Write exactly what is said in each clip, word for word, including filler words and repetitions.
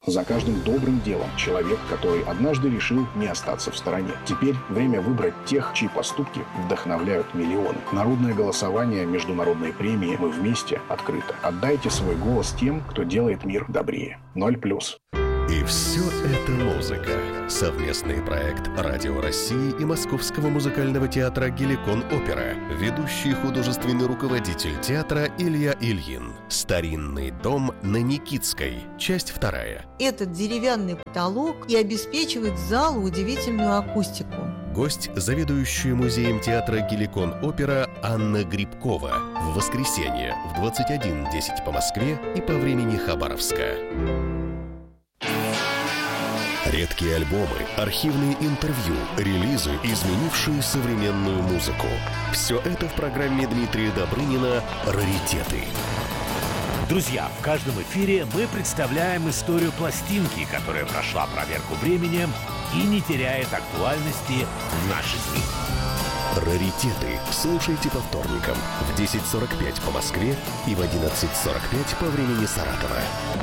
За каждым добрым делом человек, который однажды решил не остаться в стороне. Теперь время выбрать тех, чьи поступки вдохновляют миллионы. Народное голосование, международные премии «Мы вместе» открыто. Отдайте свой голос тем, кто делает мир добрее. Ноль плюс. И все это музыка. Совместный проект «Радио России» и Московского музыкального театра «Геликон Опера». Ведущий художественный руководитель театра Илья Ильин. «Старинный дом на Никитской». Часть вторая. Этот деревянный потолок и обеспечивает залу удивительную акустику. Гость – заведующая музеем театра «Геликон Опера» Анна Грибкова. В воскресенье в двадцать один десять по Москве и по времени Хабаровска. Редкие альбомы, архивные интервью, релизы, изменившие современную музыку. Все это в программе Дмитрия Добрынина «Раритеты». Друзья, в каждом эфире мы представляем историю пластинки, которая прошла проверку временем и не теряет актуальности в наши дни. «Раритеты» слушайте по вторникам в десять сорок пять по Москве и в одиннадцать сорок пять по времени Саратова.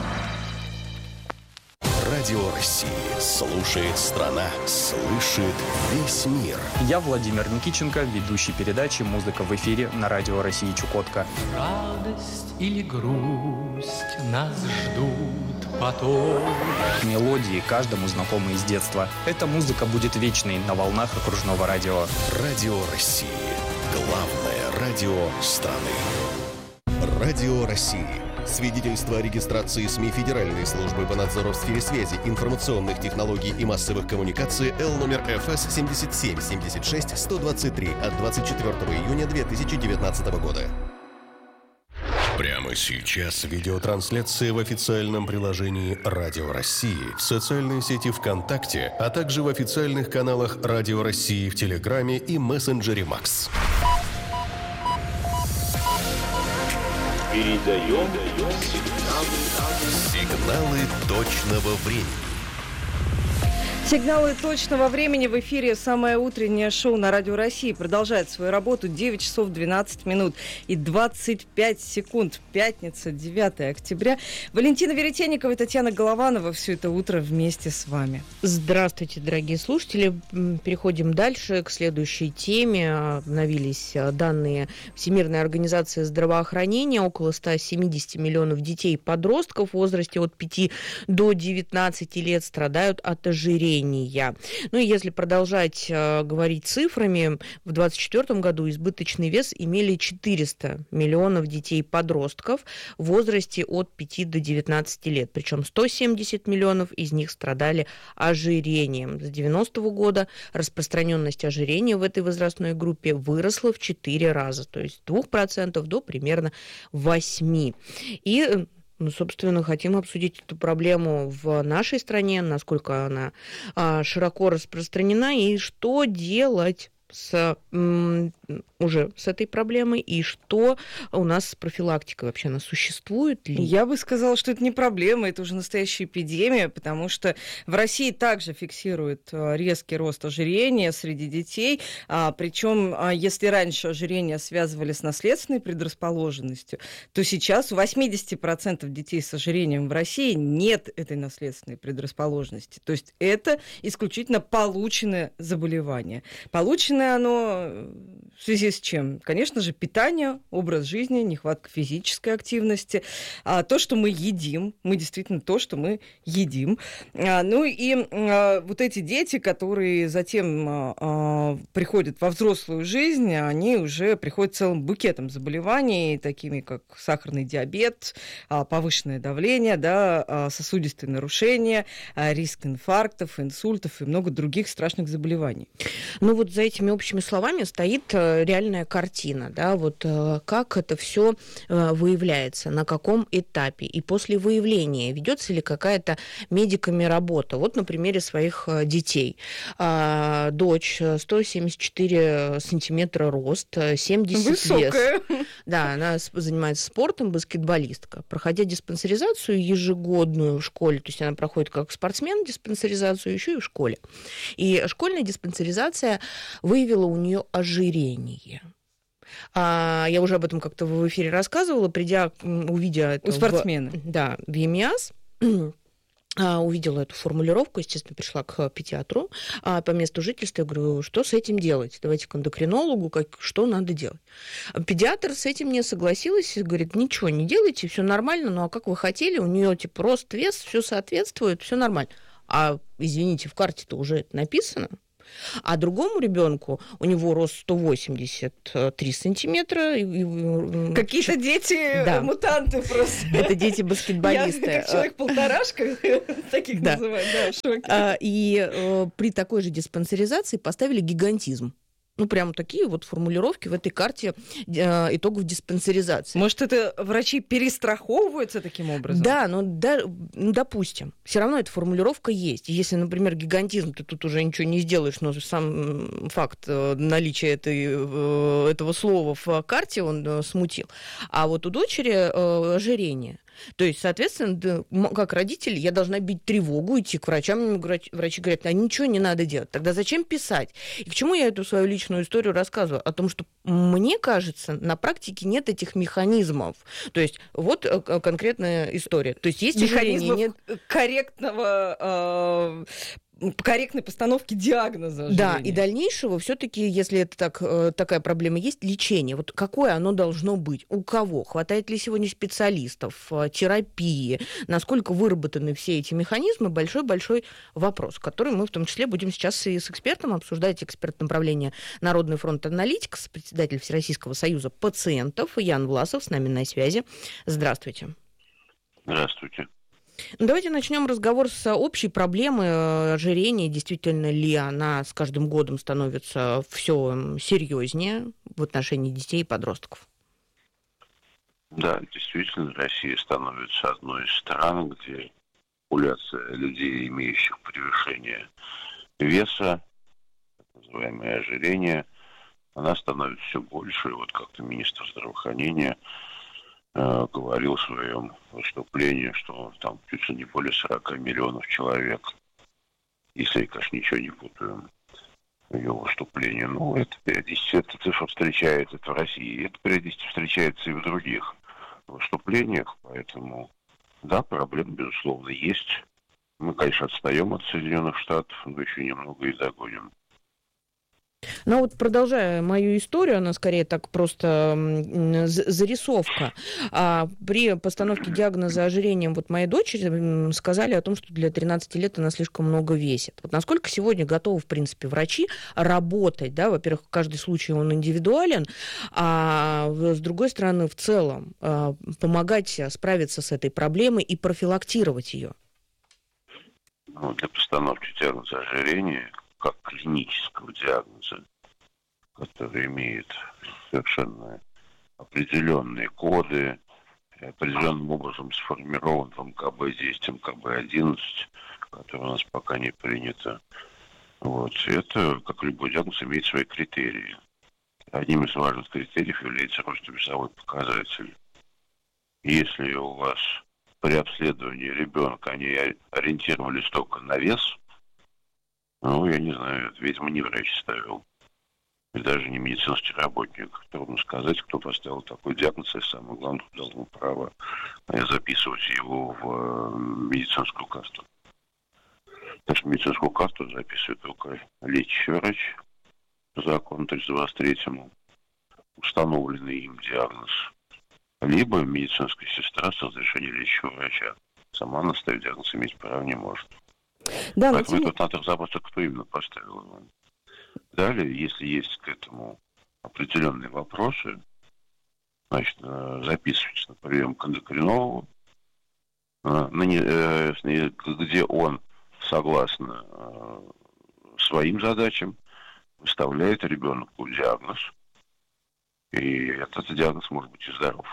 Радио России. Слушает страна. Слышит весь мир. Я Владимир Никитченко, ведущий передачи «Музыка в эфире» на Радио России Чукотка. Радость или грусть нас ждут потом. Мелодии каждому знакомы из детства. Эта музыка будет вечной на волнах окружного радио. Радио России. Главное радио страны. Радио России. Свидетельство о регистрации СМИ Федеральной службы по надзору в сфере связи, информационных технологий и массовых коммуникаций Л номер Ф С семь семь семь шесть сто двадцать три от двадцать четвёртого июня две тысячи девятнадцатого года. Прямо сейчас видеотрансляция в официальном приложении Радио России, в социальной сети ВКонтакте, а также в официальных каналах Радио России в Телеграме и мессенджере Макс. Передаем сигналы, сигналы точного времени. Сигналы точного времени в эфире. Самое утреннее шоу на Радио России продолжает свою работу. девять часов двенадцать минут и двадцать пять секунд. Пятница, девятое октября. Валентина Веретенникова и Татьяна Голованова все это утро вместе с вами. Здравствуйте, дорогие слушатели. Переходим дальше к следующей теме. Обновились данные Всемирной организации здравоохранения. Около ста семидесяти миллионов детей и подростков в возрасте от пяти до девятнадцати лет страдают от ожирения. Ну и если продолжать э, говорить цифрами, в двадцать четвёртом году избыточный вес имели четыреста миллионов детей и подростков в возрасте от пяти до девятнадцати лет. Причем сто семьдесят миллионов из них страдали ожирением. С девяностого года распространенность ожирения в этой возрастной группе выросла в четыре раза, то есть с двух процентов до примерно восьми процентов. И ну, собственно, хотим обсудить эту проблему в нашей стране, насколько она а, широко распространена и что делать с, м, уже с этой проблемой, и что у нас с профилактикой вообще, она существует ли? Я бы сказала, что это не проблема, это уже настоящая эпидемия, потому что в России также фиксирует резкий рост ожирения среди детей, а, причем если раньше ожирение связывали с наследственной предрасположенностью, то сейчас у восемьдесят процентов детей с ожирением в России нет этой наследственной предрасположенности. То есть это исключительно полученное заболевание. Полученное оно в связи с чем? Конечно же, питание, образ жизни, нехватка физической активности, а, то, что мы едим, мы действительно то, что мы едим. А, ну и а, вот эти дети, которые затем а, приходят во взрослую жизнь, они уже приходят целым букетом заболеваний, такими как сахарный диабет, а, повышенное давление, да, а, сосудистые нарушения, а, риск инфарктов, инсультов и много других страшных заболеваний. Ну вот за этими общими словами стоит реальная картина, да, вот как это все выявляется, на каком этапе, и после выявления ведется ли какая-то медиками работа. Вот на примере своих детей. Дочь сто семьдесят четыре сантиметра рост, семьдесят вес. Да, она занимается спортом, баскетболистка. Проходя диспансеризацию ежегодную в школе, то есть она проходит как спортсмен диспансеризацию еще и в школе. И школьная диспансеризация выявила у нее ожирение. А, я уже об этом как-то в эфире рассказывала, придя, увидя это у спортсмена. В, да, в ЕМИАС, увидела эту формулировку, естественно, пришла к педиатру, а по месту жительства я говорю, что с этим делать? Давайте к эндокринологу, как, что надо делать? Педиатр с этим не согласилась и говорит, ничего не делайте, все нормально, ну а как вы хотели, у нее типа рост, вес, все соответствует, все нормально. А, извините, в карте-то уже это написано. А другому ребенку у него рост сто восемьдесят три сантиметра. Какие-то дети, да. Мутанты просто. Это дети-баскетболисты. Я как человек-полторашка, таких да. называют, да, в шоке. И при такой же диспансеризации поставили гигантизм. Ну, прям такие вот формулировки в этой карте э, итогов диспансеризации. Может, это врачи перестраховываются таким образом? Да, но да, ну, допустим, все равно эта формулировка есть. Если, например, гигантизм, ты тут уже ничего не сделаешь, но сам факт наличия этой, этого слова в карте, он смутил. А вот у дочери э, ожирение. То есть, соответственно, как родитель, я должна бить тревогу, идти к врачам. Врачи говорят, а ничего не надо делать. Тогда зачем писать? И к чему я эту свою личную историю рассказываю? О том, что, мне кажется, на практике нет этих механизмов. То есть, вот конкретная история. То есть, есть механизмов нет корректного... Э- корректной постановки диагноза. Да, и дальнейшего все-таки, если это так, такая проблема есть, лечение. Вот какое оно должно быть? У кого? Хватает ли сегодня специалистов, терапии? Насколько выработаны все эти механизмы? Большой-большой вопрос, который мы в том числе будем сейчас и с экспертом обсуждать. Эксперт направления Народный фронт Аналитикс, председатель Всероссийского союза пациентов Ян Власов с нами на связи. Здравствуйте. Здравствуйте. Давайте начнем разговор с общей проблемы ожирения. Действительно ли она с каждым годом становится все серьезнее в отношении детей и подростков? Да, действительно, Россия становится одной из стран, где популяция людей, имеющих превышение веса, так называемое ожирение, она становится все больше. И вот как-то министр здравоохранения э, говорил в своем выступлении, что там чуть ли не более сорок миллионов человек, если я, конечно, ничего не путаю в ее выступлении. Ну, это периодически, эта цифра встречается в России, это периодически встречается и в других выступлениях, поэтому, да, проблемы, безусловно, есть. Мы, конечно, отстаем от Соединенных Штатов, но еще немного и догоним. Ну вот, продолжая мою историю, она скорее так просто зарисовка. А при постановке диагноза ожирением вот моей дочери сказали о том, что для тринадцати лет она слишком много весит. Вот насколько сегодня готовы, в принципе, врачи работать, да, во-первых, каждый случай он индивидуален, а с другой стороны, в целом, помогать справиться с этой проблемой и профилактировать ее? Ну, для постановки диагноза ожирения, как клинического диагноза, который имеет совершенно определенные коды, определенным образом сформирован в эм ка бэ десять, эм ка бэ одиннадцать, который у нас пока не принято. Вот. Это, как любой диагноз, имеет свои критерии. Одним из важных критериев является ростовесовой показатель. Если у вас при обследовании ребенка они ориентировались только на вес, ну, я не знаю, это, видимо, не врач ставил. И даже не медицинский работник. Трудно сказать, кто поставил такой диагноз, и самое главное, кто дал ему право записывать его в медицинскую карту. Так что медицинскую карту записывает только лечащий врач по закону триста двадцать третьему, установленный им диагноз, либо медицинская сестра с разрешения лечащего врача. Сама она ставить диагноз иметь права не может. Да, поэтому тем... тут надо разобраться, кто именно поставил его. Далее, если есть к этому определенные вопросы, значит, записывайтесь на прием к эндокринологу, где он, согласно своим задачам, выставляет ребенку диагноз, и этот диагноз может быть и здоров.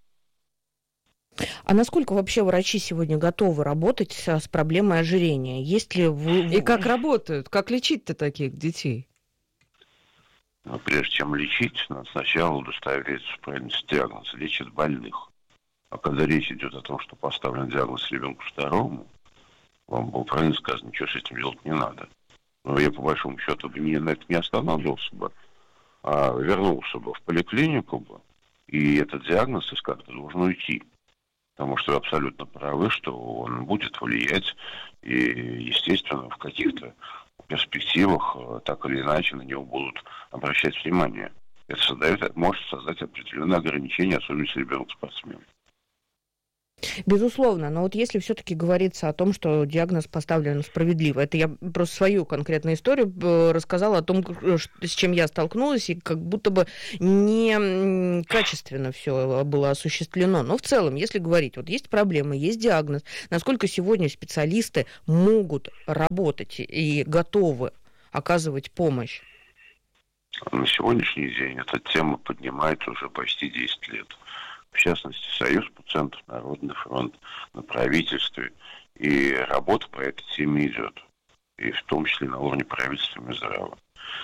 А насколько вообще врачи сегодня готовы работать с, с проблемой ожирения? Есть ли вы... И как работают? Как лечить-то таких детей? Но прежде чем лечить, надо сначала удостовериться в правильности диагноза. Лечат больных. А когда речь идет о том, что поставлен диагноз ребенку второму, вам было правильно сказано, ничего с этим делать не надо. Но я, по большому счету, бы не, на это не останавливался бы, а вернулся бы в поликлинику бы, и этот диагноз из карты должен уйти. Потому что вы абсолютно правы, что он будет влиять, и, естественно, в каких-то перспективах так или иначе на него будут обращать внимание. Это создает, может создать определенные ограничения, особенно если ребенок спортсмен. Безусловно, но вот если все-таки говорится о том, что диагноз поставлен справедливо, это я просто свою конкретную историю рассказала о том, с чем я столкнулась, и как будто бы не качественно все было осуществлено. Но в целом, если говорить, вот есть проблемы, есть диагноз, насколько сегодня специалисты могут работать и готовы оказывать помощь? На сегодняшний день эта тема поднимается уже почти десять лет. В частности, Союз пациентов, Народный фронт, на правительстве. И работа по этой теме идет. И в том числе на уровне правительства и Минздрава.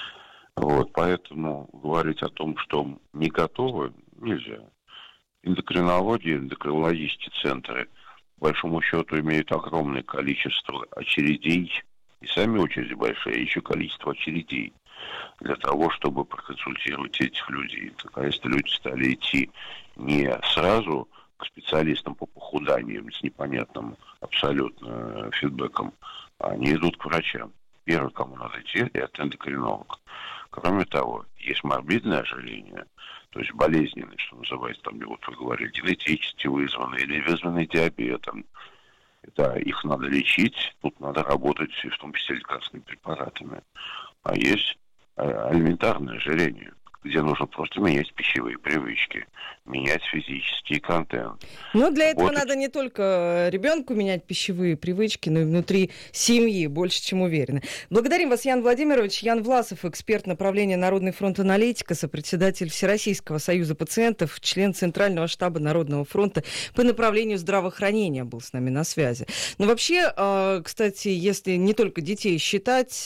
Вот, поэтому говорить о том, что не готовы, нельзя. Эндокринология, эндокринологические центры, по большому счету, имеют огромное количество очередей. И сами очереди большие, и еще количество очередей для того, чтобы проконсультировать этих людей. Так, а если люди стали идти не сразу к специалистам по похуданию с непонятным абсолютно фидбэком, а они идут к врачам. Первый, кому надо идти, это эндокринолог. Кроме того, есть морбидное ожирение, то есть болезненное, что называется, там, вот вы говорили, генетически вызванное или вызванное диабетом. Да, их надо лечить, тут надо работать в том числе лекарственными препаратами. А есть алиментарное ожирение, где нужно просто менять пищевые привычки, менять физический контент. Ну, для этого вот надо не только ребенку менять пищевые привычки, но и внутри семьи, больше чем уверены. Благодарим вас, Ян Владимирович. Ян Власов, эксперт направления Народный фронт аналитика, сопредседатель Всероссийского союза пациентов, член Центрального штаба Народного фронта по направлению здравоохранения был с нами на связи. Но вообще, кстати, если не только детей считать,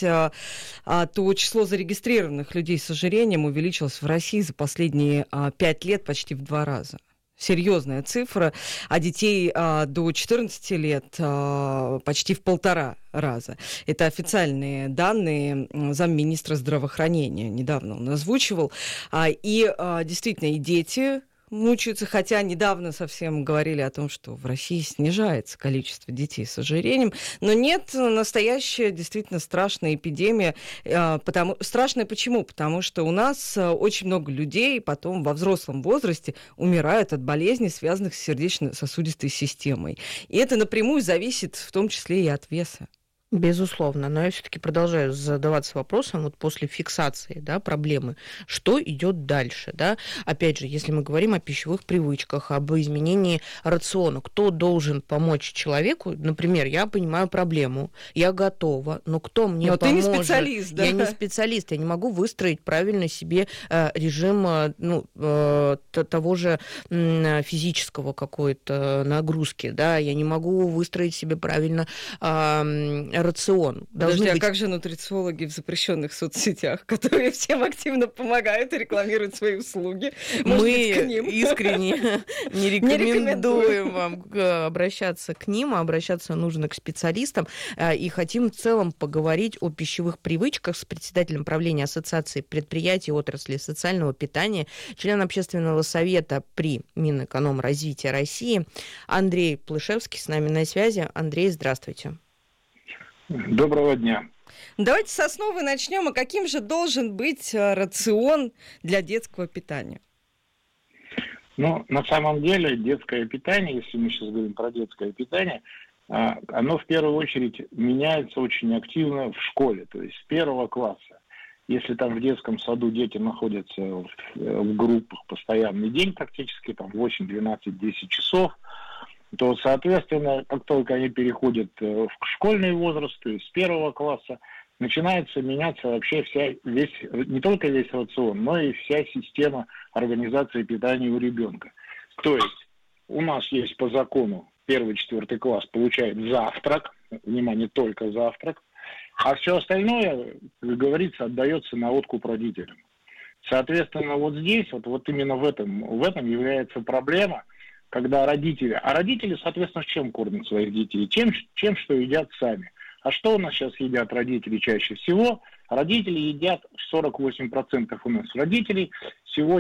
то число зарегистрированных людей с ожирением увеличилось в России за последние пять лет почти в два раза. Серьезная цифра, а детей а, до четырнадцати лет а, почти в полтора раза. Это официальные данные замминистра здравоохранения. Недавно он озвучивал. А, и а, действительно, и дети мучаются, хотя недавно совсем говорили о том, что в России снижается количество детей с ожирением, но нет, настоящая действительно страшная эпидемия. Потому... Страшная почему? Потому что у нас очень много людей потом во взрослом возрасте умирают от болезней, связанных с сердечно-сосудистой системой. И это напрямую зависит в том числе и от веса. Безусловно, но я все-таки продолжаю задаваться вопросом вот после фиксации, да, проблемы, что идет дальше, да? Опять же, если мы говорим о пищевых привычках, об изменении рациона, кто должен помочь человеку? Например, я понимаю проблему, я готова, но кто мне но поможет? Ты не специалист, да? Я не специалист, я не могу выстроить правильно себе э, режим э, ну, э, того же э, физического какой-то нагрузки, да? Я не могу выстроить себе правильно э, рацион. Подожди, быть... а как же нутрициологи в запрещенных соцсетях, которые всем активно помогают и рекламируют свои услуги? Может Мы быть, к ним? искренне не рекомендуем вам обращаться к ним, а обращаться нужно к специалистам. И хотим в целом поговорить о пищевых привычках с председателем правления Ассоциации предприятий отрасли социального питания, член общественного совета при Минэкономразвития России Андрей Плышевский с нами на связи. Андрей, здравствуйте. Доброго дня. Давайте с основы начнем. А каким же должен быть рацион для детского питания? Ну, на самом деле, детское питание, если мы сейчас говорим про детское питание, оно в первую очередь меняется очень активно в школе, то есть с первого класса. Если там в детском саду дети находятся в, в группах постоянный день практически, там восемь, двенадцать, десять часов, то, соответственно, как только они переходят в школьный возраст, то есть с первого класса, начинается меняться вообще вся, весь, не только весь рацион, но и вся система организации питания у ребенка. То есть у нас есть по закону первый, четвертый класс получает завтрак, внимание, только завтрак, а все остальное, как говорится, отдается на откуп родителям. Соответственно, вот здесь, вот, вот именно в этом, в этом является проблема, когда родители, а родители, соответственно, чем кормят своих детей? Тем, чем, что едят сами. А что у нас сейчас едят родители чаще всего? Родители едят, сорок восемь процентов у нас родителей сегодня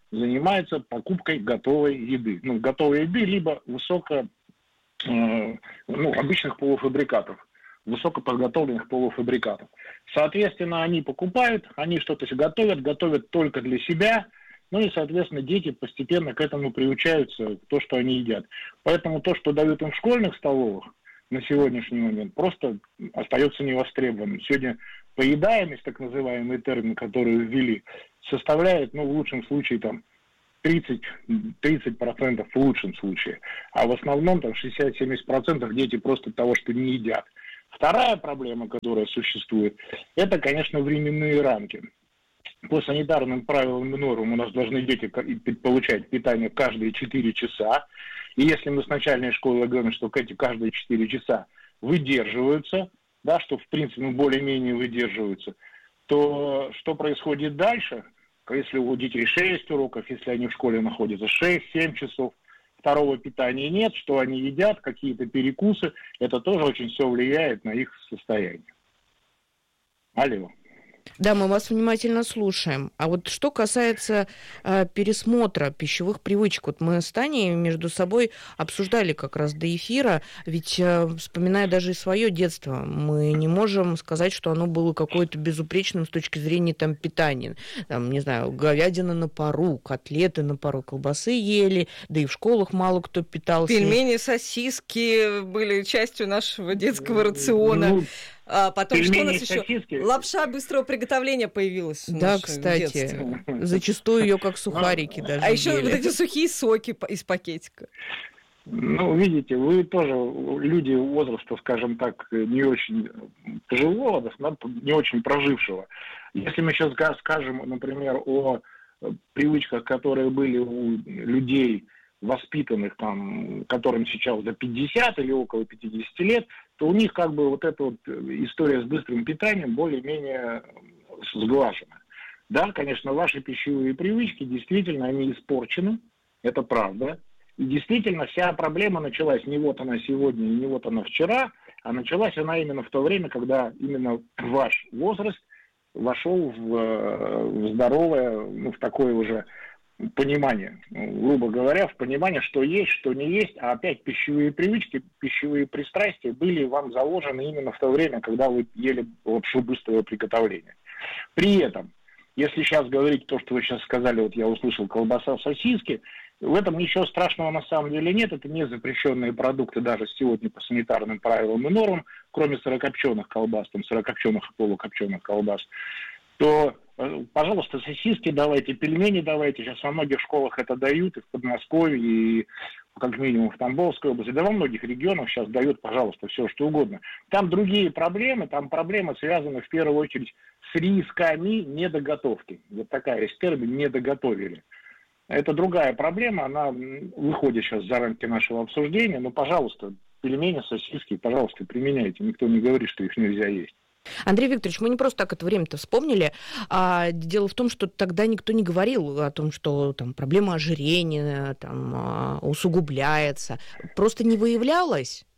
занимается покупкой готовой еды. Ну, готовой еды, либо высоко, э, ну, обычных полуфабрикатов, высокоподготовленных полуфабрикатов. Соответственно, они покупают, они что-то готовят, готовят только для себя, ну и, соответственно, дети постепенно к этому приучаются, то, что они едят. Поэтому то, что дают им в школьных столовых на сегодняшний момент, просто остается невостребованным. Сегодня поедаемость, так называемый термин, который ввели, составляет, ну, в лучшем случае, там, тридцать, тридцать процентов в лучшем случае. А в основном, там, шестьдесят-семьдесят процентов дети просто того, что не едят. Вторая проблема, которая существует, это, конечно, временные рамки. По санитарным правилам и нормам у нас должны дети получать питание каждые четыре часа. И если мы с начальной школы говорим, что эти каждые четыре часа выдерживаются, да, что в принципе ну, более-менее выдерживаются, то что происходит дальше? Если у детей шесть уроков, если они в школе находятся шесть-семь часов, второго питания нет, что они едят, какие-то перекусы, это тоже очень все влияет на их состояние. Алло. Да, мы вас внимательно слушаем. А вот что касается э, пересмотра пищевых привычек, вот мы с Таней между собой обсуждали как раз до эфира, ведь, э, вспоминая даже и свое детство, мы не можем сказать, что оно было какое-то безупречным с точки зрения там, питания. Там, не знаю, говядина на пару, котлеты на пару, колбасы ели, да и в школах мало кто питался. Пельмени, сосиски были частью нашего детского рациона. Ну, А потом пельмени, что у нас еще? сосиски. Лапша быстрого приготовления появилась. Да, кстати, зачастую ее как сухарики даже. А еще ели. вот эти сухие соки из пакетика. Ну, видите, вы тоже люди возраста, скажем так, не очень пожилого, не очень прожившего. Если мы сейчас скажем, например, о привычках, которые были у людей, воспитанных, там, которым сейчас за пятьдесят или около пятьдесят лет, то у них как бы вот эта вот история с быстрым питанием более-менее сглажена. Да, конечно, ваши пищевые привычки, действительно, они испорчены, это правда. И действительно, вся проблема началась не вот она сегодня, и не вот она вчера, а началась она именно в то время, когда именно ваш возраст вошел в, в здоровое, ну, в такое уже понимание, грубо говоря, в понимание, что есть, что не есть, а опять пищевые привычки, пищевые пристрастия были вам заложены именно в то время, когда вы ели лапшу быстрого приготовления. При этом, если сейчас говорить то, что вы сейчас сказали, вот я услышал колбаса, сосиски, в этом ничего страшного на самом деле нет, это не запрещенные продукты даже сегодня по санитарным правилам и нормам, кроме сырокопченых колбас, там сырокопченых и полукопченых колбас, то, пожалуйста, сосиски давайте, пельмени давайте. Сейчас во многих школах это дают, и в Подмосковье, и как минимум в Тамбовской области, да во многих регионах сейчас дают, пожалуйста, все что угодно. Там другие проблемы, там проблемы связаны в первую очередь с рисками недоготовки. Вот такая есть термин «недоготовили». Это другая проблема, она выходит сейчас за рамки нашего обсуждения, но, пожалуйста, пельмени, сосиски, пожалуйста, применяйте. Никто не говорит, что их нельзя есть. Андрей Викторович, мы не просто так это время-то вспомнили. А дело в том, что тогда никто не говорил о том, что там проблема ожирения там, усугубляется. Просто не выявлялось?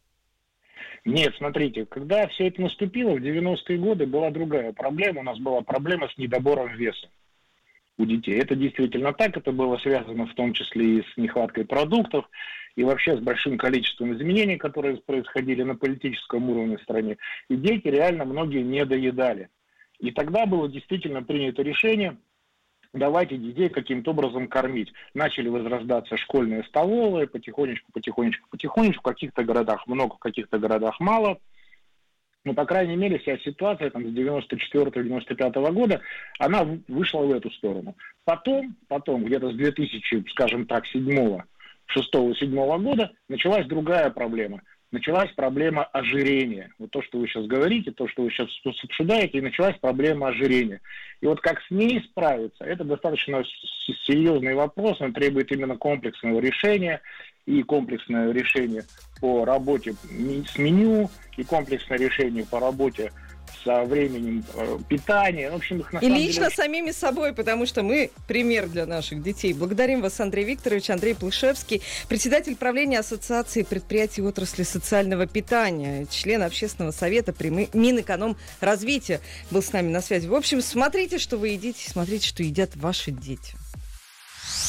Нет, смотрите, когда все это наступило, в девяностые годы была другая проблема. У нас была проблема с недобором веса у детей. Это действительно так, это было связано в том числе и с нехваткой продуктов, и вообще с большим количеством изменений, которые происходили на политическом уровне в стране. И дети реально многие не доедали. И тогда было действительно принято решение, давайте детей каким-то образом кормить. Начали возрождаться школьные столовые, потихонечку, потихонечку, потихонечку. В каких-то городах много, в каких-то городах мало. Но, по крайней мере, вся ситуация там, с девяносто четвёртого - девяносто пятого года, она вышла в эту сторону. Потом, потом где-то с две тысячи, скажем так, седьмого, шестого-седьмого года началась другая проблема. Началась проблема ожирения. Вот то, что вы сейчас говорите, то, что вы сейчас обсуждаете, и началась проблема ожирения. И вот как с ней справиться, это достаточно серьезный вопрос, он требует именно комплексного решения, и комплексное решение по работе с меню, и комплексное решение по работе со временем э, питания. В общем, их, на и самом лично деле... самими собой, потому что мы пример для наших детей. Благодарим вас, Андрей Викторович. Андрей Плышевский, председатель правления Ассоциации предприятий отрасли социального питания, член общественного совета при Минэкономразвития, был с нами на связи. В общем, смотрите, что вы едите, смотрите, что едят ваши дети.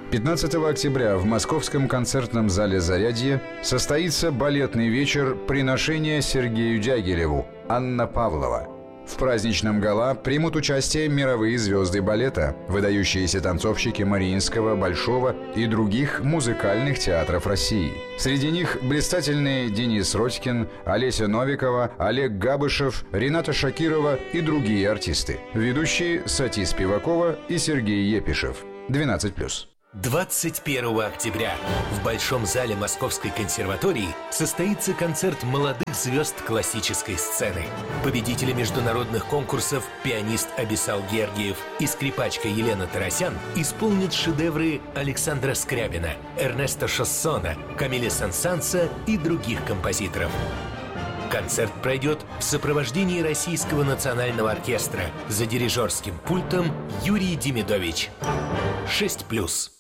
пятнадцатого октября в Московском концертном зале «Зарядье» состоится балетный вечер «Приношение Сергею Дягилеву» Анна Павлова. В праздничном гала примут участие мировые звезды балета, выдающиеся танцовщики Мариинского, Большого и других музыкальных театров России. Среди них блистательные Денис Родькин, Олеся Новикова, Олег Габышев, Рената Шакирова и другие артисты. Ведущие Сати Спивакова и Сергей Епишев. двенадцать плюс. двадцать первого октября в Большом зале Московской консерватории состоится концерт молодых звезд классической сцены. Победители международных конкурсов пианист Абисал Гергиев и скрипачка Елена Тарасян исполнят шедевры Александра Скрябина, Эрнеста Шоссона, Камиля Сен-Санса и других композиторов. Концерт пройдет в сопровождении Российского национального оркестра за дирижерским пультом Юрий Демидович. шесть плюс.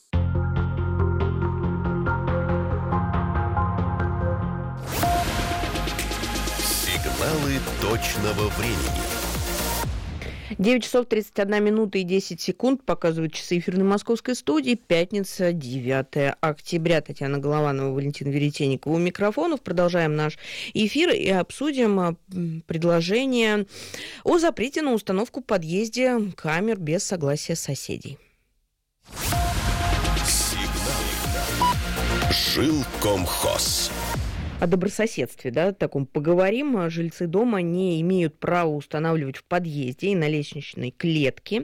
Сигналы точного времени. девять часов тридцать одна минута и десять секунд показывают часы эфирной московской студии. Пятница, девятого октября. Татьяна Голованова, Валентина Веретенникова у микрофонов. Продолжаем наш эфир и обсудим предложение о запрете на установку в подъезде камер без согласия соседей. Сигнал. Жилкомхоз. О добрососедстве, да, таком поговорим. Жильцы дома не имеют права устанавливать в подъезде и на лестничной клетке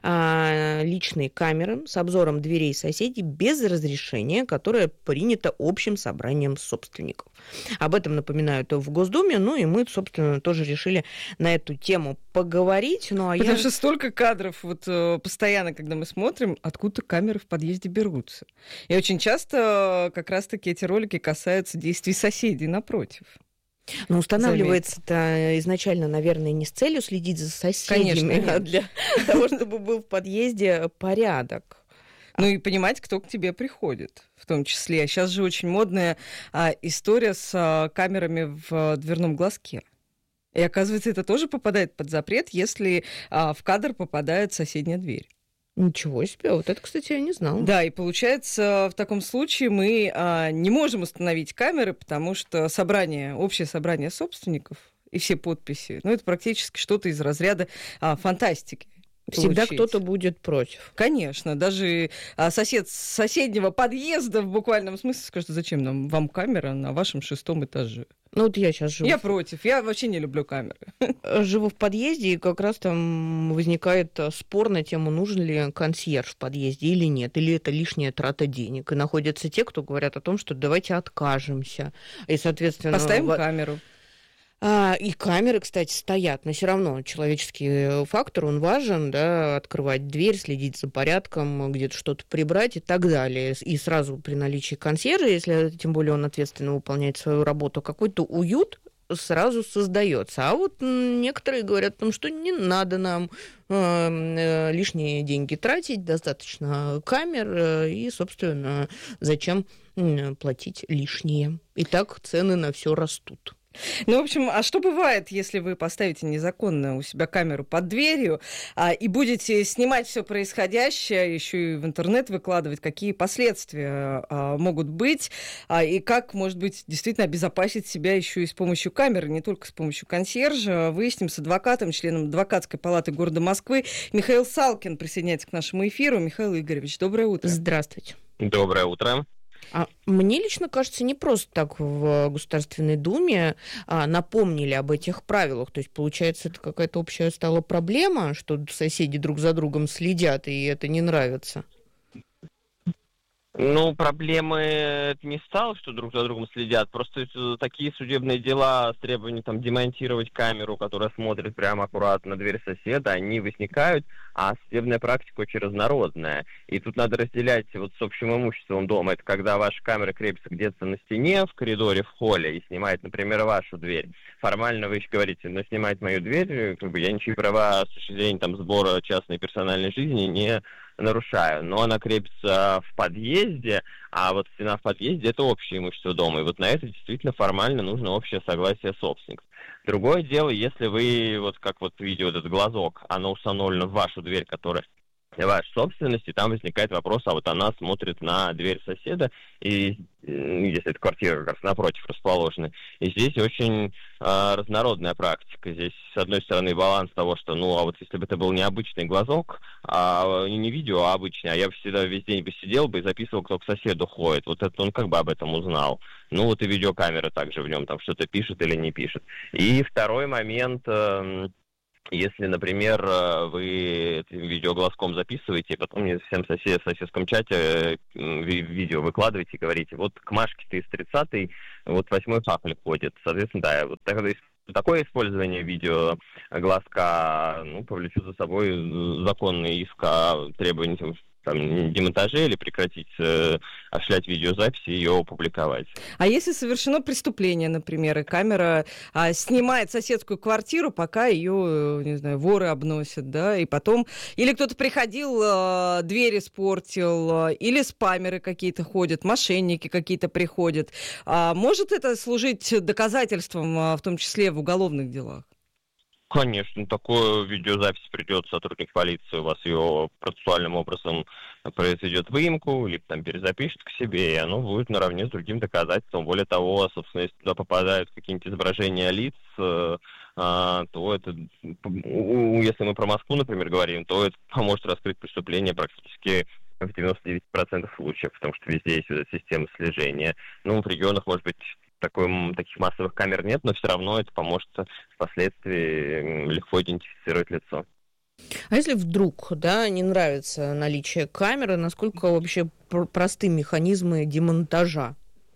а, личные камеры с обзором дверей соседей без разрешения, которое принято общим собранием собственников. Об этом напоминают в Госдуме, ну и мы, собственно, тоже решили на эту тему поговорить. Ну, а Потому я... что столько кадров вот постоянно, когда мы смотрим, откуда камеры в подъезде берутся. И очень часто как раз-таки эти ролики касаются действий соседей напротив. Ну, устанавливается-то изначально, наверное, не с целью следить за соседями, Конечно, а для того, чтобы был в подъезде порядок. Ну и понимать, кто к тебе приходит, в том числе. А сейчас же очень модная а, история с а, камерами в дверном глазке. И оказывается, это тоже попадает под запрет, если а, в кадр попадает соседняя дверь. Ничего себе, вот это, кстати, я не знала. Да, и получается, в таком случае мы а, не можем установить камеры, потому что собрание, общее собрание собственников и все подписи, ну, это практически что-то из разряда а, фантастики. Всегда получить. кто-то будет против. Конечно, даже а, сосед с соседнего подъезда в буквальном смысле скажет, зачем нам вам камера на вашем шестом этаже. Ну вот я сейчас живу. Я против, я вообще не люблю камеры. Живу в подъезде, и как раз там возникает спор на тему, нужен ли консьерж в подъезде или нет, или это лишняя трата денег. И находятся те, кто говорят о том, что давайте откажемся. И, соответственно... Поставим в... камеру. А, и камеры, кстати, стоят, но все равно человеческий фактор, он важен, да, открывать дверь, следить за порядком, где-то что-то прибрать и так далее. И сразу при наличии консьержа, если тем более он ответственно выполняет свою работу, какой-то уют сразу создается. А вот некоторые говорят о том, что не надо нам э, лишние деньги тратить, достаточно камер, э, и, собственно, зачем э, платить лишние. И так цены на все растут. Ну, в общем, а что бывает, если вы поставите незаконно у себя камеру под дверью а, и будете снимать все происходящее, еще и в интернет выкладывать, какие последствия а, могут быть, а, и как, может быть, действительно обезопасить себя еще и с помощью камеры, не только с помощью консьержа. Выясним с адвокатом, членом адвокатской палаты города Москвы. Михаил Салкин присоединяется к нашему эфиру. Михаил Игоревич, доброе утро. Здравствуйте. Доброе утро. А мне лично кажется, не просто так в Государственной Думе а, напомнили об этих правилах. То есть, получается, это какая-то общая стала проблема, что соседи друг за другом следят, и это не нравится. Ну, проблемы это не стало, что друг за другом следят. Просто такие судебные дела с требованием там демонтировать камеру, которая смотрит прямо аккуратно на дверь соседа, они возникают, а судебная практика очень разнородная. И тут надо разделять вот с общим имуществом дома. Это когда ваша камера крепится где-то на стене, в коридоре, в холле, и снимает, например, вашу дверь. Формально вы еще говорите, но снимать мою дверь, как бы я ничьи права с точки зрения там сбора частной персональной жизни не нарушаю, но она крепится в подъезде, а вот стена в подъезде – это общее имущество дома, и вот на это действительно формально нужно общее согласие собственников. Другое дело, если вы, вот как вот видео, этот глазок, оно установлено в вашу дверь, которая ваша собственность, и там возникает вопрос, а вот она смотрит на дверь соседа, и если эта квартира как раз напротив расположена. И здесь очень э, разнородная практика. Здесь, с одной стороны, баланс того, что, ну, а вот если бы это был не обычный глазок, а не видео, а обычный, а я бы всегда весь день бы сидел бы и записывал, кто к соседу ходит. Вот это он как бы об этом узнал. Ну, вот и видеокамера также в нем там что-то пишет или не пишет. И второй момент... Э, Если, например, вы видеоглазком записываете, и потом мне всем сосед, в соседском чате видео выкладываете и говорите, вот к Машке-то из тридцатой, вот восьмой папель ходит. Соответственно, да, вот такое использование видеоглазка, ну, повлечет за собой законный иск о требовании там, демонтаже или прекратить э, ошлять видеозапись и ее опубликовать. А если совершено преступление, например, и камера а, снимает соседскую квартиру, пока ее, не знаю, воры обносят, да, и потом... Или кто-то приходил, э, дверь испортил, э, или спамеры какие-то ходят, мошенники какие-то приходят. А может это служить доказательством, э, в том числе в уголовных делах? Конечно, такую видеозапись придет сотрудник полиции, у вас ее процессуальным образом произведет выемку, либо там перезапишет к себе, и оно будет наравне с другим доказательством. Более того, собственно, если туда попадают какие-нибудь изображения лиц, то это, если мы про Москву, например, говорим, то это поможет раскрыть преступление практически в девяносто девять процентов случаев, потому что везде есть вот эта система слежения. Ну, в регионах, может быть, Такой, таких массовых камер нет, но все равно это поможет впоследствии легко идентифицировать лицо. А если вдруг, да, не нравится наличие камеры, насколько вообще просты механизмы демонтажа?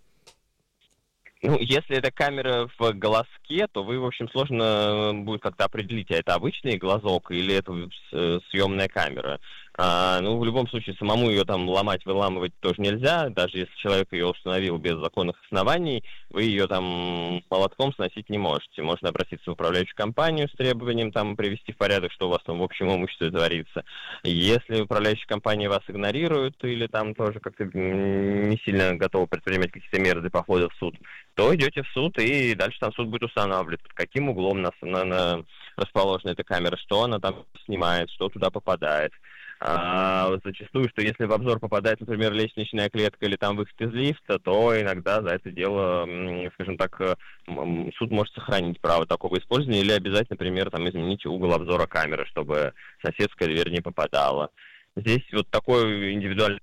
Ну, если это камера в глазке, то вы, в общем, сложно будет как-то определить, а это обычный глазок или это съемная камера. А, ну, в любом случае, самому ее там ломать, выламывать тоже нельзя. Даже если человек ее установил без законных оснований, вы ее там молотком сносить не можете. Можно обратиться в управляющую компанию с требованием там привести в порядок, что у вас там в общем имуществе творится. Если управляющая компания вас игнорирует или там тоже как-то не сильно готова предпринимать какие-то меры для похода в суд, то идете в суд, и дальше там суд будет устанавливать, под каким углом на, на, на расположена эта камера, что она там снимает, что туда попадает. А вот зачастую, что если в обзор попадает, например, лестничная клетка или там выход из лифта, то иногда за это дело, скажем так, суд может сохранить право такого использования или обязательно, например, там изменить угол обзора камеры, чтобы соседская дверь не попадала. Здесь вот такой индивидуальный...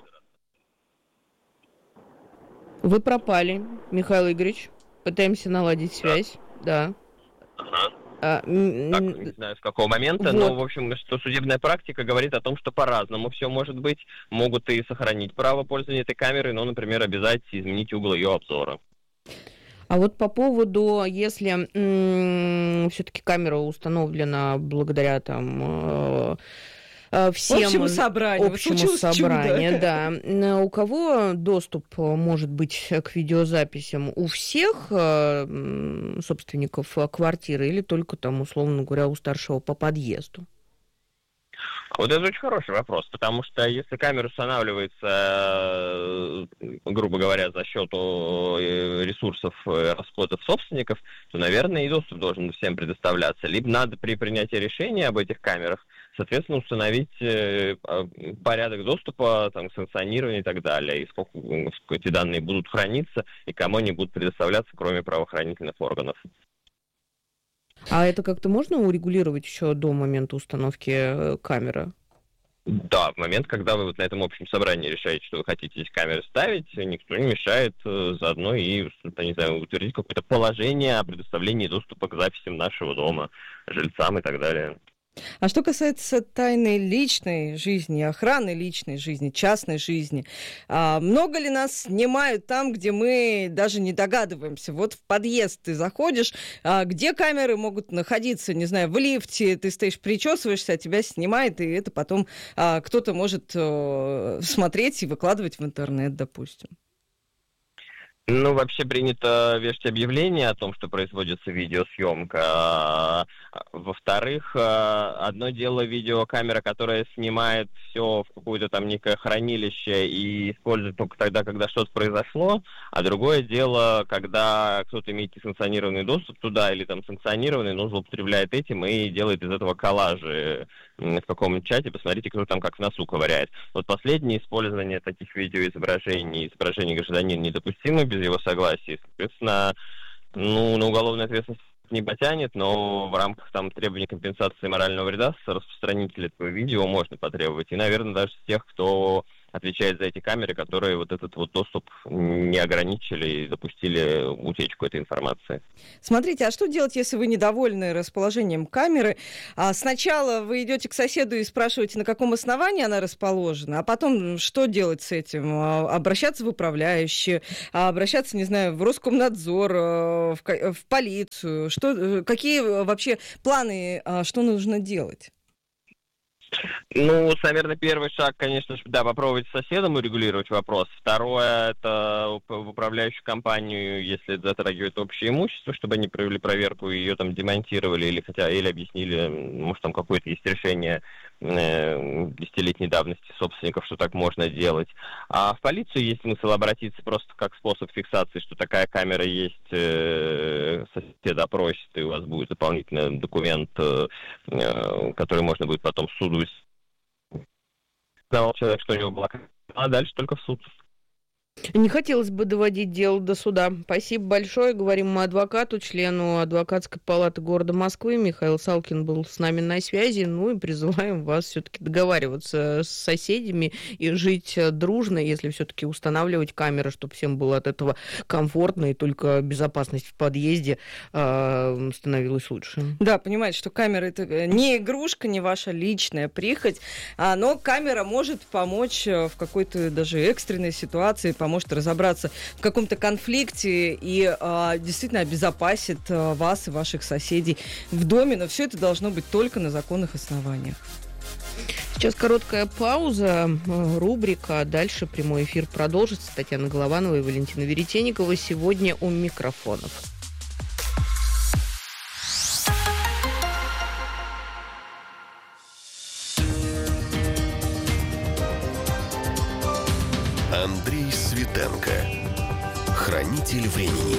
Вы пропали, Михаил Игоревич. Пытаемся наладить связь. Да. Ага. А, так, не знаю, с какого момента, вот. но, в общем, что судебная практика говорит о том, что по-разному все может быть. Могут и сохранить право пользования этой камерой, но, например, обязать изменить угол ее обзора. А вот по поводу, если м- все-таки камера установлена благодаря там... Э- всем общему собранию, общему собранию, да. У кого доступ может быть к видеозаписям? У всех собственников квартиры или только там, условно говоря, у старшего по подъезду? Вот это очень хороший вопрос, потому что если камера устанавливается, грубо говоря, за счет ресурсов, расходов собственников, то, наверное, и доступ должен всем предоставляться. Либо надо при принятии решения об этих камерах, соответственно, установить порядок доступа, там, санкционирования и так далее, и сколько, сколько эти данные будут храниться, и кому они будут предоставляться, кроме правоохранительных органов. А это как-то можно урегулировать еще до момента установки камеры? Да, в момент, когда вы вот на этом общем собрании решаете, что вы хотите здесь камеры ставить, никто не мешает заодно и, не знаю, утвердить какое-то положение о предоставлении доступа к записям нашего дома, жильцам и так далее. А что касается тайны личной жизни, охраны личной жизни, частной жизни, а много ли нас снимают там, где мы даже не догадываемся? Вот в подъезд ты заходишь, а где камеры могут находиться? Не знаю, в лифте ты стоишь, причесываешься, а тебя снимает, и это потом а, кто-то может а, смотреть и выкладывать в интернет, допустим. Ну, вообще принято вешать объявление о том, что производится видеосъемка. Во-вторых, одно дело видеокамера, которая снимает все в какое-то там некое хранилище и использует только тогда, когда что-то произошло, а другое дело, когда кто-то имеет несанкционированный доступ туда или там санкционированный, но злоупотребляет этим и делает из этого коллажи в каком-нибудь чате, посмотрите, кто там как в носу ковыряет. Вот последнее использование таких видеоизображений, изображений гражданина недопустимо без его согласия. Соответственно, ну, на уголовную ответственность не потянет, но в рамках там требований компенсации морального вреда с распространителя этого видео можно потребовать. И, наверное, даже с тех, кто отвечает за эти камеры, которые вот этот вот доступ не ограничили и допустили утечку этой информации. Смотрите, а что делать, если вы недовольны расположением камеры? А сначала вы идете к соседу и спрашиваете, на каком основании она расположена, а потом что делать с этим? Обращаться в управляющие, обращаться, не знаю, в Роскомнадзор, в, в полицию? Что, какие вообще планы, что нужно делать? Ну, наверное, первый шаг, конечно же, да, попробовать с соседом урегулировать вопрос. Второе, это в управляющую компанию, если это затрагивает общее имущество, чтобы они провели проверку и ее там демонтировали или хотя или объяснили, может, там какое-то есть решение э, десятилетней давности собственников, что так можно делать. А в полицию есть смысл обратиться просто как способ фиксации, что такая камера есть, э, соседа опросит, и у вас будет дополнительный документ, э, который можно будет потом в суду знал человек, что у него была камера, а дальше только в суд. Не хотелось бы доводить дело до суда. Спасибо большое. Говорим мы адвокату, члену адвокатской палаты города Москвы. Михаил Салкин был с нами на связи. Ну и призываем вас все-таки договариваться с соседями и жить дружно, если все-таки устанавливать камеры, чтобы всем было от этого комфортно и только безопасность в подъезде э, становилась лучше. Да, понимаете, что камера это не игрушка, не ваша личная прихоть, но камера может помочь в какой-то даже экстренной ситуации, поможет разобраться в каком-то конфликте и а, действительно обезопасит а, вас и ваших соседей в доме. Но все это должно быть только на законных основаниях. Сейчас короткая пауза, рубрика. Дальше прямой эфир продолжится. Татьяна Голованова и Валентина Веретенникова сегодня у микрофонов. Андрей Светенко. Хранитель времени.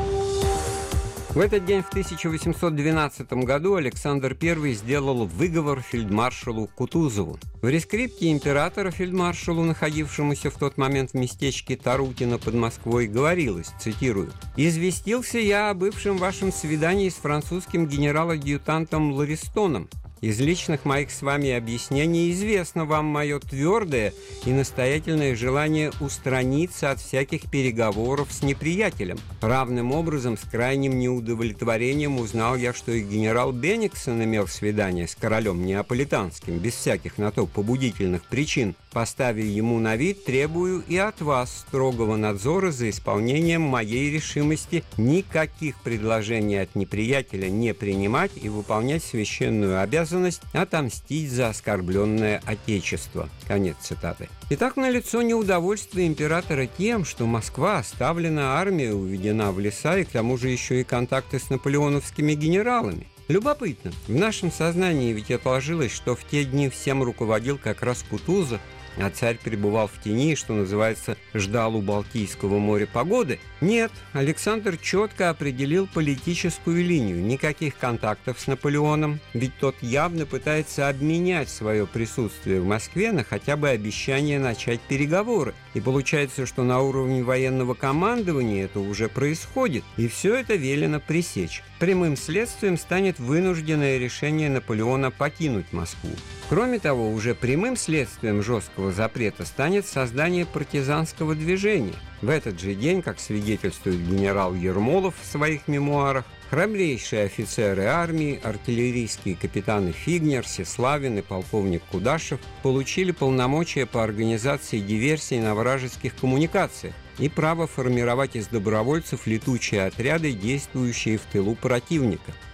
В этот день в тысяча восемьсот двенадцатом году Александр Первый сделал выговор фельдмаршалу Кутузову. В рескрипте императора фельдмаршалу, находившемуся в тот момент в местечке Тарутино под Москвой, говорилось, цитирую: «Известился я о бывшем вашем свидании с французским генерал-адъютантом Ларистоном. Из личных моих с вами объяснений известно вам мое твердое и настоятельное желание устраниться от всяких переговоров с неприятелем. Равным образом, с крайним неудовлетворением узнал я, что и генерал Бенниксон имел свидание с королем неаполитанским, без всяких на то побудительных причин. Поставив ему на вид, требую и от вас строгого надзора за исполнением моей решимости никаких предложений от неприятеля не принимать и выполнять священную обязанность отомстить за оскорбленное отечество». Конец цитаты. Итак, налицо неудовольствие императора тем, что Москва оставлена, армия уведена в леса, и к тому же еще и контакты с наполеоновскими генералами. Любопытно, в нашем сознании ведь отложилось, что в те дни всем руководил как раз Кутузов, а царь пребывал в тени, что называется, ждал у Балтийского моря погоды. Нет, Александр четко определил политическую линию. Никаких контактов с Наполеоном, ведь тот явно пытается обменять свое присутствие в Москве на хотя бы обещание начать переговоры. И получается, что на уровне военного командования это уже происходит, и все это велено пресечь. Прямым следствием станет вынужденное решение Наполеона покинуть Москву. Кроме того, уже прямым следствием жесткого запрета станет создание партизанского движения. В этот же день, как свидетельствует генерал Ермолов в своих мемуарах, храбрейшие офицеры армии, артиллерийские капитаны Фигнер, Сеславин и полковник Кудашев получили полномочия по организации диверсий на вражеских коммуникациях и право формировать из добровольцев летучие отряды, действующие в тылу противника.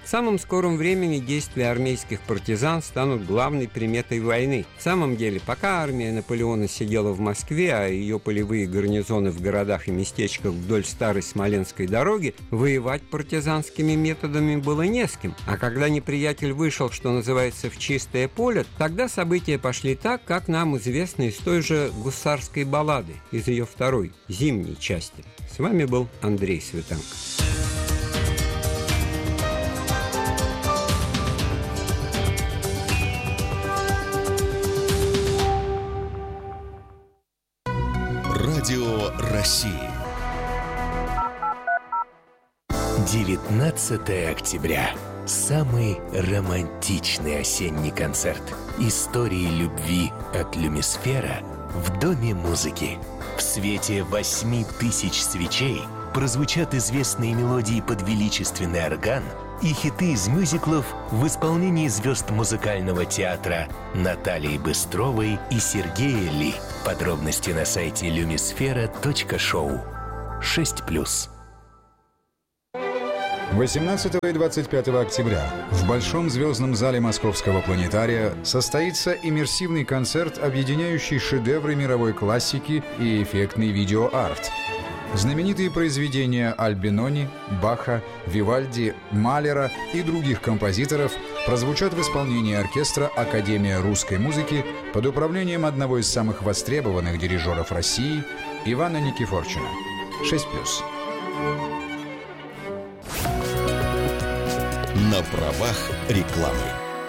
В самом скором времени действия армейских партизан станут главной приметой войны. В самом деле, пока армия Наполеона сидела в Москве, а ее полевые гарнизоны в городах и местечках вдоль старой Смоленской дороги, воевать партизанскими методами было не с кем. А когда неприятель вышел, что называется, в чистое поле, тогда события пошли так, как нам известно из той же гусарской баллады, из ее второй, зимней части. С вами был Андрей Светенко. Радио России. девятнадцатое октября. Самый романтичный осенний концерт. Истории любви от Люмисфера в Доме музыки. В свете восьми тысяч свечей прозвучат известные мелодии под величественный орган и хиты из мюзиклов в исполнении звезд музыкального театра Натальи Быстровой и Сергея Ли. Подробности на сайте люмисфера точка шоу. шесть плюс. восемнадцатого и двадцать пятого октября в Большом звездном зале Московского планетария состоится иммерсивный концерт, объединяющий шедевры мировой классики и эффектный видеоарт. Знаменитые произведения Альбинони, Баха, Вивальди, Малера и других композиторов прозвучат в исполнении оркестра Академия русской музыки под управлением одного из самых востребованных дирижеров России Ивана Никифорчина. шесть плюс. На правах рекламы.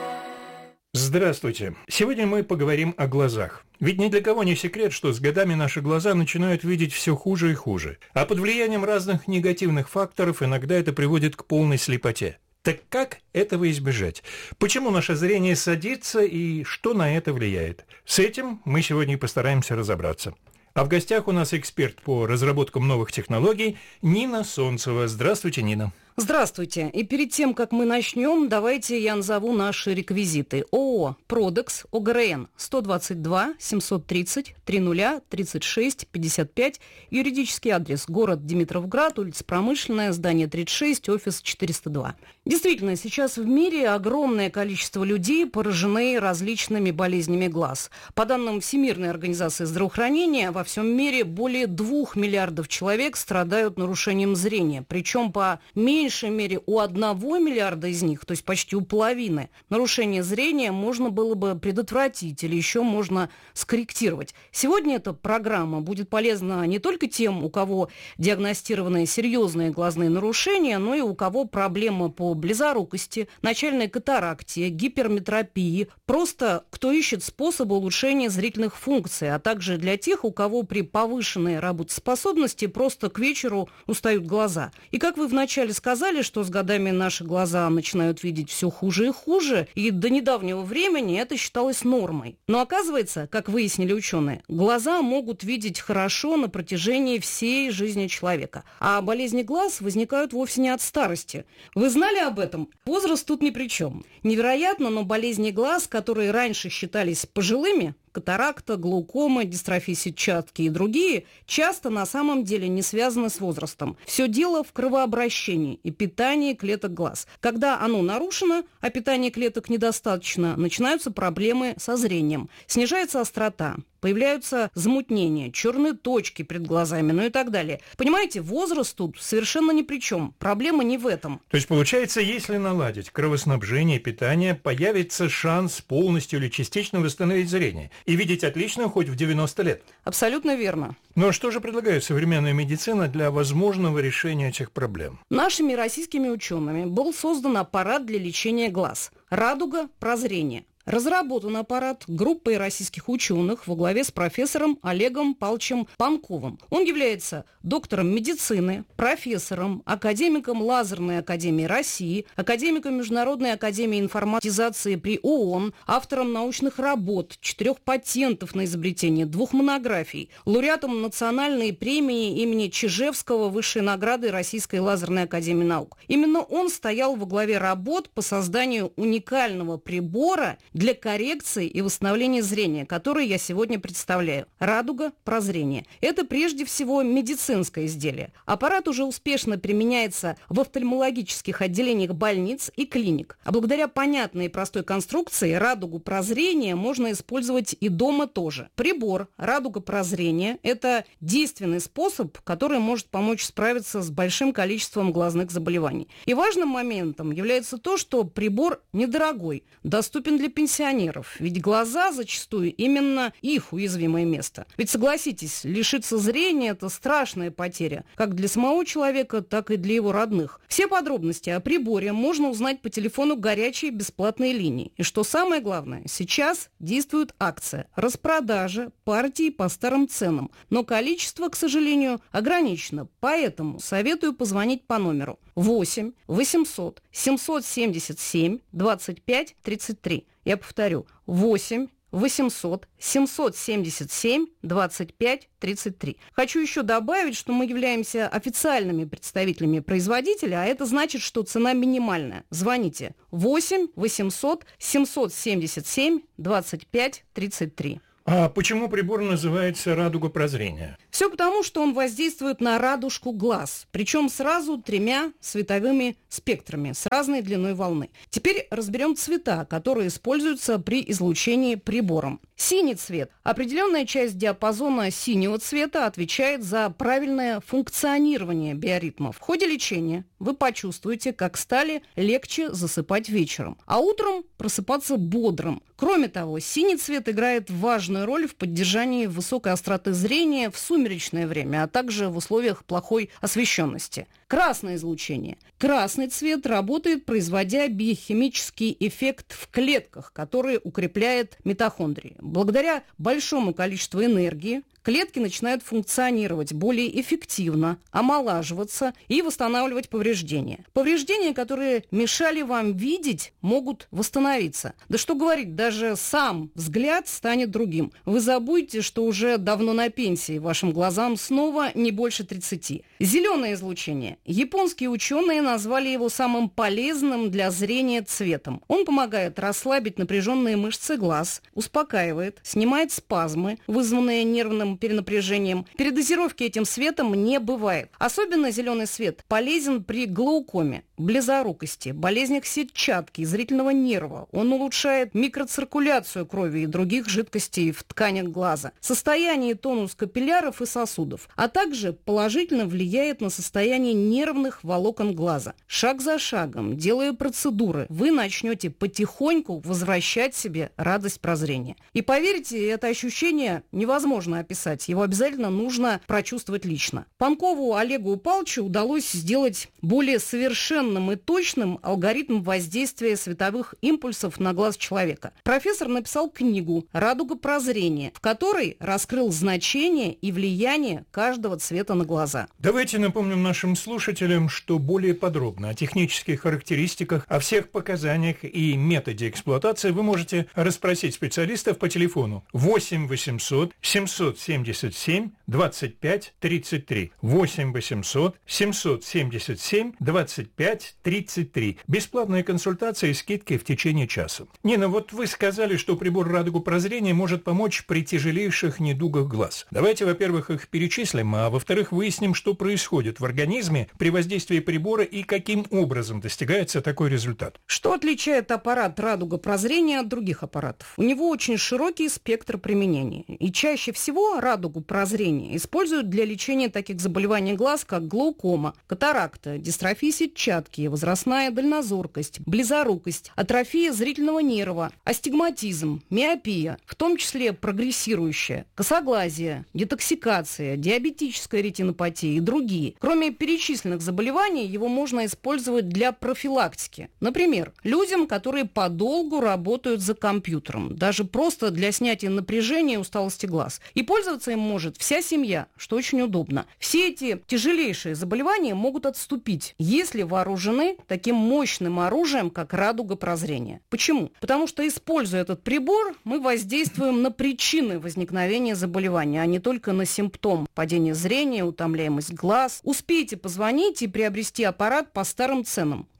Здравствуйте. Сегодня мы поговорим о глазах. Ведь ни для кого не секрет, что с годами наши глаза начинают видеть все хуже и хуже. А под влиянием разных негативных факторов иногда это приводит к полной слепоте. Так как этого избежать? Почему наше зрение садится и что на это влияет? С этим мы сегодня и постараемся разобраться. А в гостях у нас эксперт по разработкам новых технологий Нина Солнцева. Здравствуйте, Нина. Здравствуйте. И перед тем, как мы начнем, давайте я назову наши реквизиты. ООО «Продекс», ОГРН сто двадцать два семьсот тридцать тридцать тридцать шесть пятьдесят пять, юридический адрес город Димитровград, улица Промышленная, здание тридцать шесть, офис четыреста два. Действительно, сейчас в мире огромное количество людей поражены различными болезнями глаз. По данным Всемирной организации здравоохранения, во всем мире более двух миллиардов человек страдают нарушением зрения, причем по меньшей меньшей мере у одного миллиарда из них, то есть почти у половины, нарушение зрения можно было бы предотвратить или еще можно скорректировать. Сегодня эта программа будет полезна не только тем, у кого диагностированы серьезные глазные нарушения, но и у кого проблемы по близорукости, начальной катаракте, гиперметропии, просто кто ищет способы улучшения зрительных функций, а также для тех, у кого при повышенной работоспособности просто к вечеру устают глаза. И как вы вначале сказали, Сказали, что с годами наши глаза начинают видеть все хуже и хуже, и до недавнего времени это считалось нормой. Но оказывается, как выяснили ученые, глаза могут видеть хорошо на протяжении всей жизни человека. А болезни глаз возникают вовсе не от старости. Вы знали об этом? Возраст тут ни при чем. Невероятно, но болезни глаз, которые раньше считались пожилыми, катаракта, глаукома, дистрофия сетчатки и другие, часто на самом деле не связаны с возрастом. Все дело в кровообращении и питании клеток глаз. Когда оно нарушено, а питания клеток недостаточно, начинаются проблемы со зрением. Снижается острота, появляются замутнения, черные точки перед глазами, ну и так далее. Понимаете, возраст тут совершенно ни при чем. Проблема не в этом. То есть, получается, если наладить кровоснабжение, питание, появится шанс полностью или частично восстановить зрение и видеть отлично хоть в девяносто лет. Абсолютно верно. Но что же предлагает современная медицина для возможного решения этих проблем? Нашими российскими учеными был создан аппарат для лечения глаз «Радуга прозрения». Разработан аппарат группой российских ученых во главе с профессором Олегом Павловичем Панковым. Он является доктором медицины, профессором, академиком Лазерной академии России, академиком Международной академии информатизации при ООН, автором научных работ, четырех патентов на изобретение, двух монографий, лауреатом национальной премии имени Чижевского, высшей награды Российской лазерной академии наук. Именно он стоял во главе работ по созданию уникального прибора, для коррекции и восстановления зрения, которые я сегодня представляю. Радуга прозрения. Это прежде всего медицинское изделие. Аппарат уже успешно применяется в офтальмологических отделениях больниц и клиник. А благодаря понятной и простой конструкции радугу прозрения можно использовать и дома тоже. Прибор радуга прозрения – это действенный способ, который может помочь справиться с большим количеством глазных заболеваний. И важным моментом является то, что прибор недорогой, доступен для пенсионеров, ведь глаза зачастую именно их уязвимое место. Ведь согласитесь, лишиться зрения – это страшная потеря, как для самого человека, так и для его родных. Все подробности о приборе можно узнать по телефону горячей бесплатной линии. И что самое главное, сейчас действует акция распродажа партии по старым ценам, но количество, к сожалению, ограничено, поэтому советую позвонить по номеру восемь восемьсот семьсот семьдесят семь двадцать пять тридцать три. Я повторю, восемь восемьсот семьсот семьдесят семь двадцать пять тридцать три. Хочу еще добавить, что мы являемся официальными представителями производителя, а это значит, что цена минимальная. Звоните восемь восемьсот семьсот семьдесят семь двадцать пять тридцать три. А почему прибор называется «Радуга прозрения»? Все потому, что он воздействует на радужку глаз, причем сразу тремя световыми спектрами с разной длиной волны. Теперь разберем цвета, которые используются при излучении прибором. Синий цвет. Определенная часть диапазона синего цвета отвечает за правильное функционирование биоритма. В ходе лечения вы почувствуете, как стали легче засыпать вечером, а утром просыпаться бодрым. Кроме того, синий цвет играет важную роль в поддержании высокой остроты зрения в сумеречное время, а также в условиях плохой освещенности. Красное излучение. Красный цвет работает, производя биохимический эффект в клетках, который укрепляет митохондрии. Благодаря большому количеству энергии клетки начинают функционировать более эффективно, омолаживаться и восстанавливать повреждения. Повреждения, которые мешали вам видеть, могут восстановиться. Да что говорить, даже сам взгляд станет другим. Вы забудете, что уже давно на пенсии, вашим глазам снова не больше тридцати. Зеленое излучение. Японские ученые назвали его самым полезным для зрения цветом. Он помогает расслабить напряженные мышцы глаз, успокаивает, снимает спазмы, вызванные нервным перенапряжением. Передозировки этим светом не бывает. Особенно зеленый свет полезен при глаукоме, близорукости, болезнях сетчатки, зрительного нерва. Он улучшает микроциркуляцию крови и других жидкостей в тканях глаза, состояние и тонус капилляров и сосудов, а также положительно влияет на состояние нервных волокон глаза. Шаг за шагом, делая процедуры, вы начнете потихоньку возвращать себе радость прозрения. И поверьте, это ощущение невозможно описать. Его обязательно нужно прочувствовать лично. Панкову Олегу Павловичу удалось сделать более совершенным и точным алгоритм воздействия световых импульсов на глаз человека. Профессор написал книгу «Радуга прозрения», в которой раскрыл значение и влияние каждого цвета на глаза. Давайте напомним нашим слушателям, что более подробно о технических характеристиках, о всех показаниях и методе эксплуатации вы можете расспросить специалистов по телефону восемь восемьсот семьсот семьдесят семь двадцать пять тридцать три. восемь восемьсот семьсот семьдесят семь двадцать пять тридцать три. Бесплатная консультация и скидки в течение часа. Нина, вот вы сказали, что прибор «Радугу прозрения» может помочь при тяжелейших недугах глаз. Давайте, во-первых, их перечислим, а во-вторых, выясним, что происходит в организме при воздействии прибора и каким образом достигается такой результат. Что отличает аппарат «Радуга прозрения» от других аппаратов? У него очень широкий спектр применения. И чаще всего «Радугу прозрения» используют для лечения таких заболеваний глаз, как глаукома, катаракта, дистрофия сетчатки, возрастная дальнозоркость, близорукость, атрофия зрительного нерва, астигматизм, миопия, в том числе прогрессирующая, косоглазие, детоксикация, диабетическая ретинопатия и другие. Кроме перечисленных заболеваний, его можно использовать для профилактики. Например, людям, которые подолгу работают за компьютером, даже просто для снятия напряжения и усталости глаз. И пользоваться им может вся семья, что очень удобно. Все эти тяжелейшие заболевания могут отступить, если вооружены таким мощным оружием, как радуга прозрения. Почему? Потому что, используя этот прибор, мы воздействуем на причины возникновения заболевания, а не только на симптом: падение зрения, утомляемость глаз. Успейте позвонить и приобрести аппарат по старым ценам.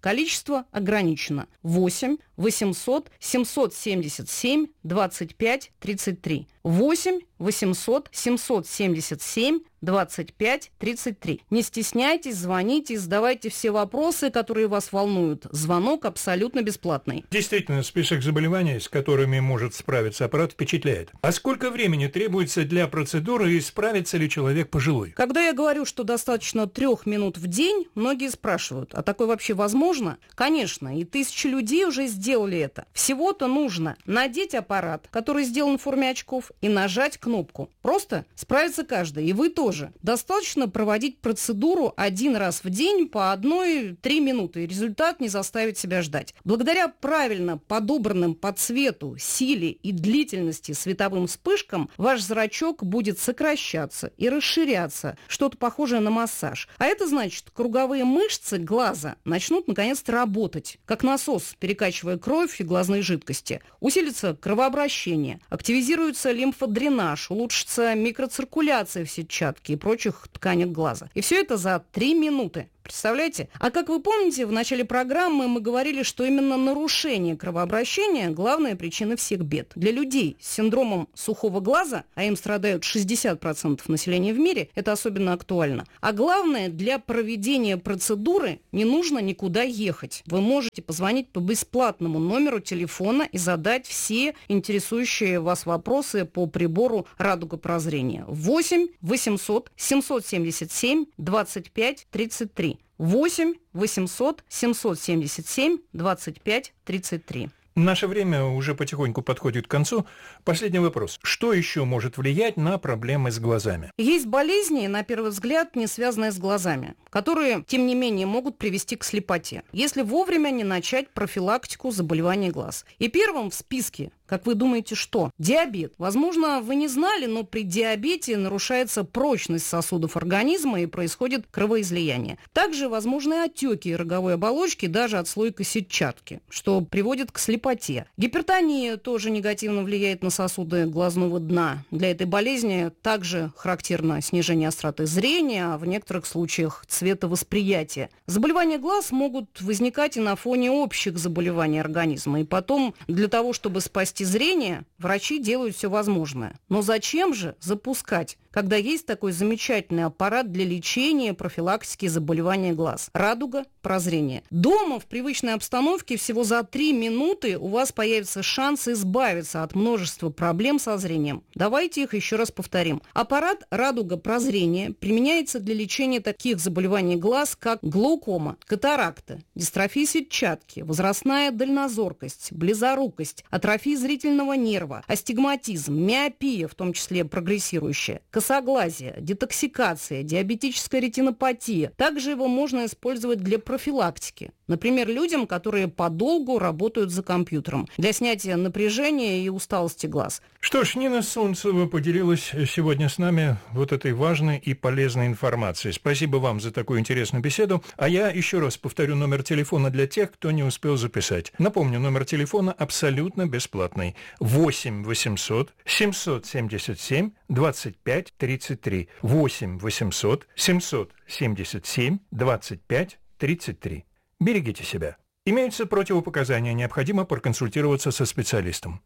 Количество ограничено. восемь восемьсот семьсот семьдесят семь двадцать пять тридцать три. восемь восемьсот семьсот семьдесят семь двадцать пять тридцать три. Не стесняйтесь, звоните, задавайте все вопросы, которые вас волнуют. Звонок абсолютно бесплатный. Действительно, список заболеваний, с которыми может справиться аппарат, впечатляет. А сколько времени требуется для процедуры и справится ли человек пожилой? Когда я говорю, что достаточно трех минут в день, многие спрашивают, а такое вообще возможно? Конечно, и тысячи людей уже сделали это. Всего-то нужно надеть аппарат, который сделан в форме очков, и нажать кнопку. Просто справится каждый, и вы тоже. Достаточно проводить процедуру один раз в день по одной-три минуты, и результат не заставит себя ждать. Благодаря правильно подобранным по цвету, силе и длительности световым вспышкам ваш зрачок будет сокращаться и расширяться, что-то похожее на массаж. А это значит, круговые мышцы глаза начнут наконец-то работать, как насос, перекачивая кровь и глазные жидкости. Усилится кровообращение, активизируется лимфодренаж, улучшится микроциркуляция в сетчатке и прочих тканях глаза. И все это за три минуты. Представляете? А как вы помните, в начале программы мы говорили, что именно нарушение кровообращения – главная причина всех бед. Для людей с синдромом сухого глаза, а им страдают шестьдесят процентов населения в мире, это особенно актуально. А главное, для проведения процедуры не нужно никуда ехать. Вы можете позвонить по бесплатному номеру телефона и задать все интересующие вас вопросы по прибору «Радуга прозрения». восемь восемьсот семьсот семьдесят семь двадцать пять тридцать три. восемь восемьсот семьсот семьдесят семь двадцать пять тридцать три. Наше время уже потихоньку подходит к концу. Последний вопрос. Что еще может влиять на проблемы с глазами? Есть болезни, на первый взгляд, не связанные с глазами, которые, тем не менее, могут привести к слепоте, если вовремя не начать профилактику заболеваний глаз. И первым в списке, как вы думаете, что? Диабет. Возможно, вы не знали, но при диабете нарушается прочность сосудов организма и происходит кровоизлияние. Также возможны отеки роговой оболочки даже отслойка сетчатки, что приводит к слепоте. Гипертония тоже негативно влияет на сосуды глазного дна. Для этой болезни также характерно снижение остроты зрения, а в некоторых случаях цветовосприятия. Заболевания глаз могут возникать и на фоне общих заболеваний организма. И потом, для того, чтобы спасти зрение, врачи делают все возможное. Но зачем же запускать, когда есть такой замечательный аппарат для лечения и профилактики заболевания глаз? «Радуга прозрения». Дома, в привычной обстановке, всего за три минуты у вас появится шанс избавиться от множества проблем со зрением. Давайте их еще раз повторим. Аппарат «Радуга прозрения» применяется для лечения таких заболеваний глаз, как глаукома, катаракта, дистрофия сетчатки, возрастная дальнозоркость, близорукость, атрофия зрительного нерва, астигматизм, миопия, в том числе прогрессирующая, косоглазие, детоксикация, диабетическая ретинопатия. Также его можно использовать для профилактики. Например, людям, которые подолгу работают за компьютером, для снятия напряжения и усталости глаз. Что ж, Нина Солнцева поделилась сегодня с нами вот этой важной и полезной информацией. Спасибо вам за такую интересную беседу. А я еще раз повторю номер телефона для тех, кто не успел записать. Напомню, номер телефона абсолютно бесплатный. восемь восемьсот семьсот семьдесят семь двадцать пять тридцать три. восемь восемьсот семьсот семьдесят семь двадцать пять тридцать три. Берегите себя. Имеются противопоказания, необходимо проконсультироваться со специалистом.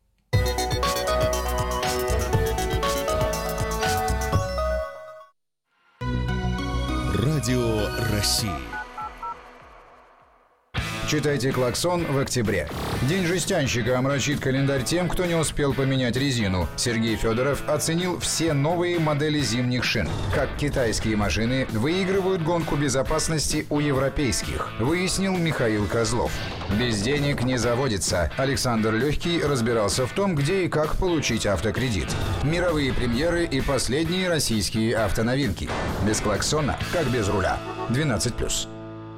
Радио России. Читайте «Клаксон» в октябре. День жестянщика омрачит календарь тем, кто не успел поменять резину. Сергей Федоров оценил все новые модели зимних шин. Как китайские машины выигрывают гонку безопасности у европейских, выяснил Михаил Козлов. Без денег не заводится. Александр Легкий разбирался в том, где и как получить автокредит. Мировые премьеры и последние российские автоновинки. Без клаксона, как без руля. двенадцать плюс.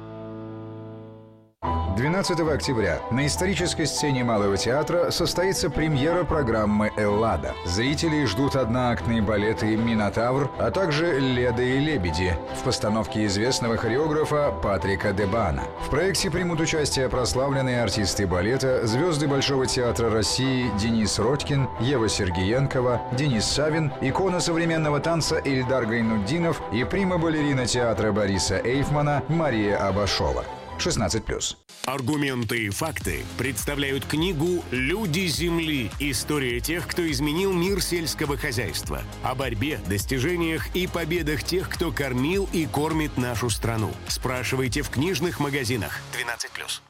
двенадцатого октября на исторической сцене Малого театра состоится премьера программы «Эллада». Зрители ждут одноактные балеты «Минотавр», а также «Леда и лебеди» в постановке известного хореографа Патрика Дебана. В проекте примут участие прославленные артисты балета, звезды Большого театра России Денис Родькин, Ева Сергеенкова, Денис Савин, икона современного танца Ильдар Гайнутдинов и прима-балерина театра Бориса Эйфмана Мария Абашова. шестнадцать плюс. Аргументы и факты представляют книгу «Люди Земли. История тех, кто изменил мир сельского хозяйства». О борьбе, достижениях и победах тех, кто кормил и кормит нашу страну. Спрашивайте в книжных магазинах. двенадцать плюс.